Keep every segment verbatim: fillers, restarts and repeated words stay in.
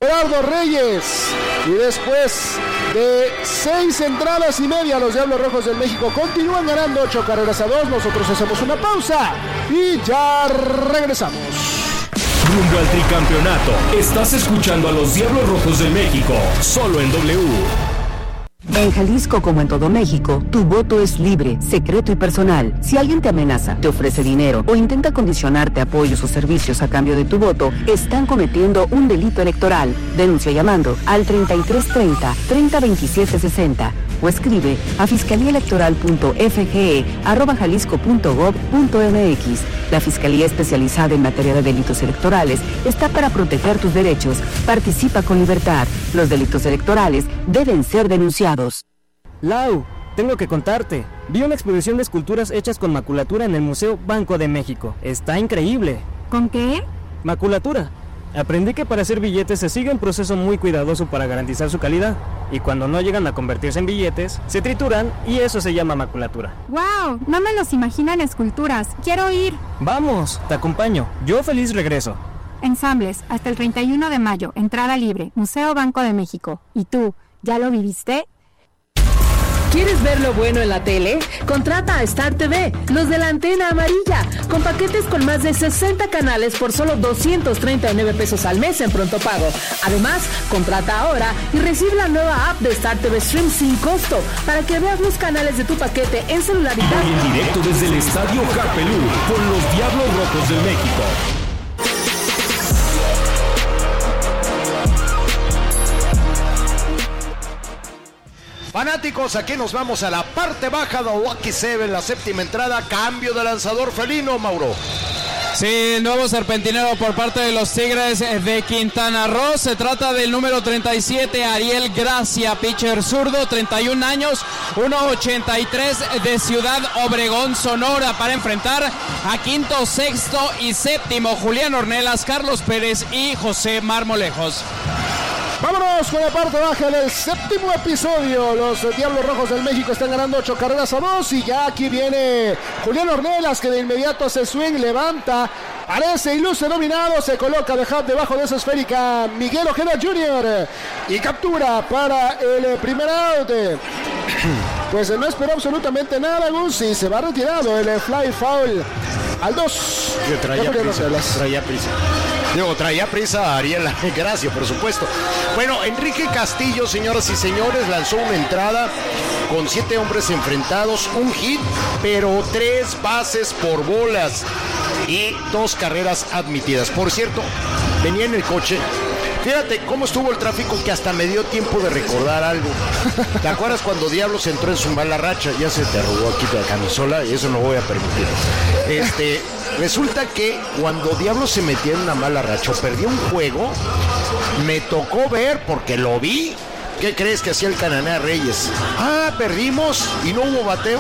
Gerardo Reyes. Y después de seis entradas y media, los Diablos Rojos del México continúan ganando ocho carreras a dos. Nosotros hacemos una pausa y ya regresamos. Rumbo al tricampeonato. Estás escuchando a los Diablos Rojos de México, solo en W. En Jalisco, como en todo México, tu voto es libre, secreto y personal. Si alguien te amenaza, te ofrece dinero o intenta condicionarte apoyos o servicios a cambio de tu voto, están cometiendo un delito electoral. Denuncia llamando al treinta y tres treinta, treinta veintisiete sesenta o escribe a fiscalíaelectoral punto f g e arroba jalisco punto gob punto m x. La Fiscalía Especializada en Materia de Delitos Electorales está para proteger tus derechos. Participa con libertad. Los delitos electorales deben ser denunciados. Lau, tengo que contarte. Vi una exposición de esculturas hechas con maculatura en el Museo Banco de México. Está increíble. ¿Con qué? Maculatura. Aprendí que para hacer billetes se sigue un proceso muy cuidadoso para garantizar su calidad. Y cuando no llegan a convertirse en billetes, se trituran y eso se llama maculatura. ¡Wow! No me los imagino en esculturas. ¡Quiero ir! Vamos, te acompaño. Yo feliz regreso. Ensambles, hasta el treinta y uno de mayo, entrada libre, Museo Banco de México. ¿Y tú, ya lo viviste? ¿Quieres ver lo bueno en la tele? Contrata a Star T V, los de la antena amarilla, con paquetes con más de sesenta canales por solo doscientos treinta y nueve pesos al mes en pronto pago. Además, contrata ahora y recibe la nueva app de Star T V Stream sin costo para que veas los canales de tu paquete en celular y tablet. En directo desde el Estadio Japelú con los Diablos Rojos de México. Fanáticos, aquí nos vamos a la parte baja de Lucky Seven, la séptima entrada, cambio de lanzador felino, Mauro. Sí, nuevo serpentinero por parte de los Tigres de Quintana Roo. Se trata del número treinta y siete, Ariel Gracia, pitcher zurdo, treinta y un años, uno ochenta y tres de Ciudad Obregón, Sonora, para enfrentar a quinto, sexto y séptimo, Julián Ornelas, Carlos Pérez y José Marmolejos. Vámonos con la parte baja del séptimo episodio. Los Diablos Rojos del México están ganando ocho carreras a dos. Y ya aquí viene Julián Ornelas, que de inmediato hace swing, levanta, parece y luce dominado. Se coloca de hat debajo de esa esférica Miguel Ojeda junior Y captura para el primer out. Pues no esperó absolutamente nada, Gus, y se va retirado el fly foul al dos. Traía prisa, traía prisa. Digo, traía prisa a Ariel Gracia, por supuesto. Bueno, Enrique Castillo, señoras y señores, lanzó una entrada con siete hombres enfrentados, un hit, pero tres bases por bolas y dos carreras admitidas. Por cierto, venía en el coche. Fíjate cómo estuvo el tráfico que hasta me dio tiempo de recordar algo. ¿Te acuerdas cuando Diablos entró en su mala racha? Ya se te arrugó aquí la camisola y eso no voy a permitir. Este, resulta que cuando Diablos se metía en una mala racha o perdía un juego, me tocó ver, porque lo vi. ¿Qué crees que hacía el Cananea Reyes? Ah, perdimos y no hubo bateo.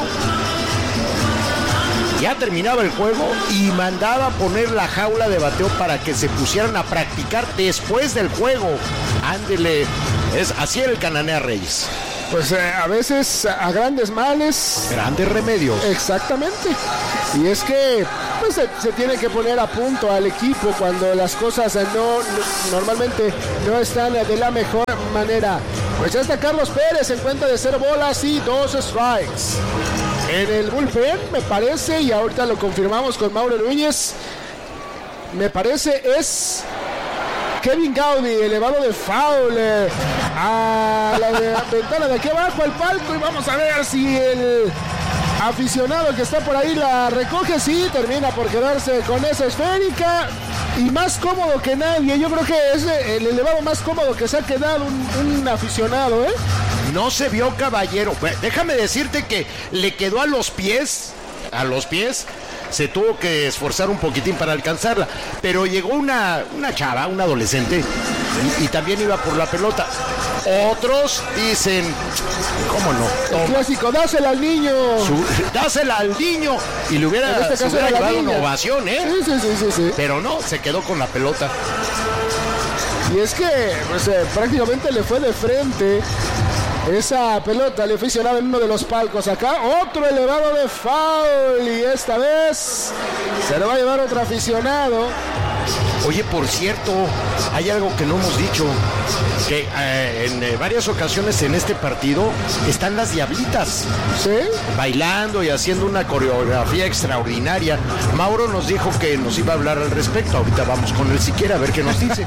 Ya terminaba el juego y mandaba a poner la jaula de bateo para que se pusieran a practicar después del juego. Ándele, es así era el Cananea Reyes. Pues eh, a veces a grandes males, grandes remedios. Exactamente. Y es que pues se, se tiene que poner a punto al equipo cuando las cosas eh, no, no normalmente no están de la mejor manera. Pues ya está Carlos Pérez en cuenta de cero bolas y dos strikes. En el bullpen, me parece, y ahorita lo confirmamos con Mauro Núñez, me parece es Kevin Gaudi, elevado de foul eh, a la de, ventana de aquí abajo al palco, y vamos a ver si el aficionado que está por ahí la recoge. Sí, termina por quedarse con esa esférica y más cómodo que nadie. Yo creo que es el elevado más cómodo que se ha quedado un, un aficionado, ¿eh? No se vio caballero. Déjame decirte que le quedó a los pies, a los pies, se tuvo que esforzar un poquitín para alcanzarla, pero llegó una, una chava, una adolescente, y, y también iba por la pelota. Otros dicen, ¿cómo no? Toma. El clásico, dásela al niño. Su, dásela al niño. Y le hubiera, en este caso hubiera llevado niña. Una ovación, ¿eh? Sí, sí, sí, sí, sí. Pero no, se quedó con la pelota. Y es que pues, eh, prácticamente le fue de frente esa pelota, le aficionado en uno de los palcos. Acá otro elevado de foul, y esta vez se lo va a llevar otro aficionado. Oye, por cierto, hay algo que no hemos dicho, que eh, en eh, varias ocasiones en este partido están las Diablitas, ¿sí? Bailando y haciendo una coreografía extraordinaria. Mauro nos dijo que nos iba a hablar al respecto, ahorita vamos con él siquiera a ver qué nos dice.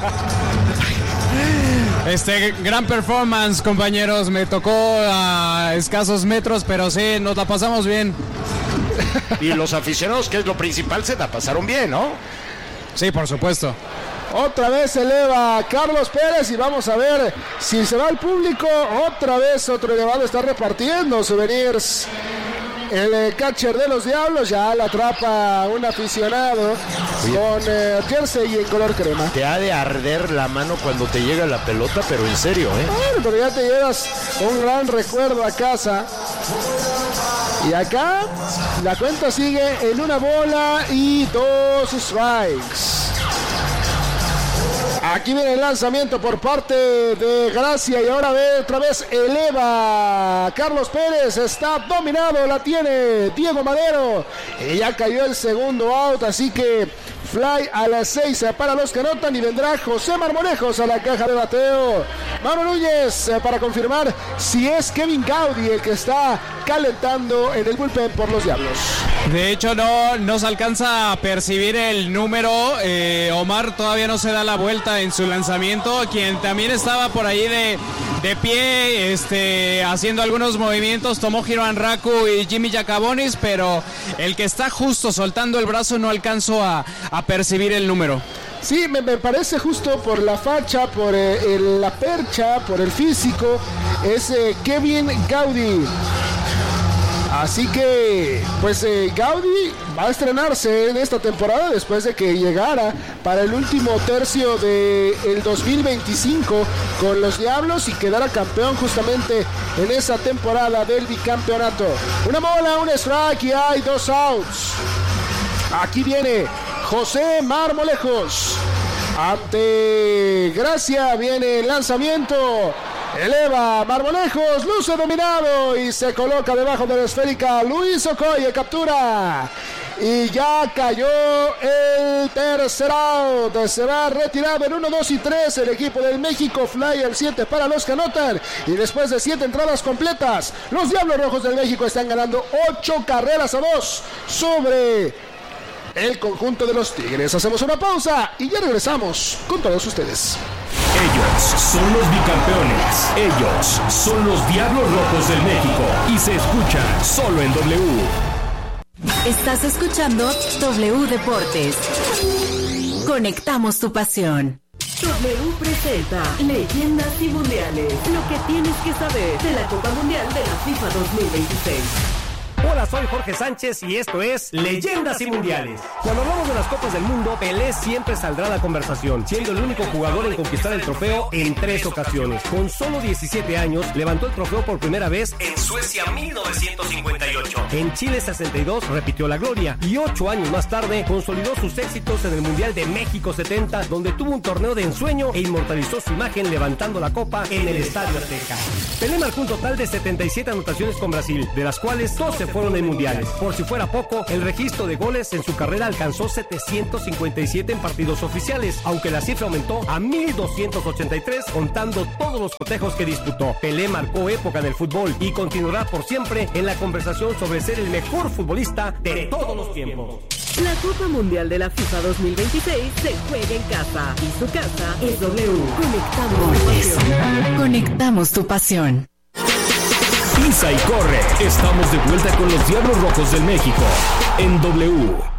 Este, gran performance, compañeros, me tocó a escasos metros, pero sí, nos la pasamos bien. Y los aficionados, que es lo principal, se la pasaron bien, ¿no? Sí, por supuesto. Otra vez se eleva Carlos Pérez y vamos a ver si se va al público. Otra vez otro elevado está repartiendo souvenirs. El eh, catcher de los Diablos ya la atrapa un aficionado. Oye, con eh, jersey y en color crema. Te ha de arder la mano cuando te llega la pelota, pero en serio, ¿eh? Bueno, pero ya te llevas un gran recuerdo a casa. Y acá la cuenta sigue en una bola y dos strikes. Aquí viene el lanzamiento por parte de Gracia y ahora ve otra vez eleva Carlos Pérez, está dominado, la tiene Diego Madero y ya cayó el segundo out, así que fly a las seis para los que anotan y vendrá José Marmolejos a la caja de bateo. Mauro Núñez para confirmar si es Kevin Gaudy el que está calentando en el bullpen por los Diablos. De hecho no, no se alcanza a percibir el número, eh, Omar todavía no se da la vuelta en su lanzamiento, quien también estaba por ahí de, de pie, este, haciendo algunos movimientos, Tomohiro Anraku y Jimmy Giacabonis, pero el que está justo soltando el brazo no alcanzó a, a percibir el número. Sí, me, me parece justo por la facha, por eh, el, la percha, por el físico, es eh, Kevin Gaudy. Así que, pues eh, Gaudy va a estrenarse en esta temporada después de que llegara para el último tercio del dos mil veinticinco con los Diablos y quedara campeón justamente en esa temporada del bicampeonato. Una bola, un strike y hay dos outs. Aquí viene José Marmolejos. Ante Gracia viene el lanzamiento. Eleva Marmolejos, luce dominado y se coloca debajo de la esférica. Luis Okoye captura. Y ya cayó el tercer out. Se va retirado en uno, dos y tres el equipo del México. Fly el siete para los que anotan. Y después de siete entradas completas, los Diablos Rojos del México están ganando ocho carreras a dos sobre el conjunto de los Tigres. Hacemos una pausa y ya regresamos con todos ustedes. Ellos son los bicampeones. Ellos son los Diablos Rojos del México. Y se escuchan solo en W. Estás escuchando W Deportes. Conectamos tu pasión. W presenta Leyendas y Mundiales. Lo que tienes que saber de la Copa Mundial de la FIFA dos mil veintiséis. Hola, soy Jorge Sánchez y esto es Leyendas y Mundiales. Cuando hablamos de las Copas del Mundo, Pelé siempre saldrá a la conversación, siendo el único jugador en conquistar el trofeo en tres ocasiones. Con solo diecisiete años, levantó el trofeo por primera vez en Suecia mil novecientos cincuenta y ocho. En Chile sesenta y dos repitió la gloria y ocho años más tarde consolidó sus éxitos en el Mundial de México setenta, donde tuvo un torneo de ensueño e inmortalizó su imagen levantando la copa en el Estadio Azteca. Pelé marcó un total de setenta y siete anotaciones con Brasil, de las cuales doce fueron en mundiales. Por si fuera poco, el registro de goles en su carrera alcanzó setecientos cincuenta y siete en partidos oficiales, aunque la cifra aumentó a mil doscientos ochenta y tres contando todos los cotejos que disputó. Pelé marcó época en el fútbol y continuará por siempre en la conversación sobre ser el mejor futbolista de todos los tiempos. La Copa Mundial de la FIFA dos mil veintiséis se juega en casa y su casa es W. Conectamos tu pasión. Conectamos tu pasión. Pisa y corre. Estamos de vuelta con los Diablos Rojos del México en W.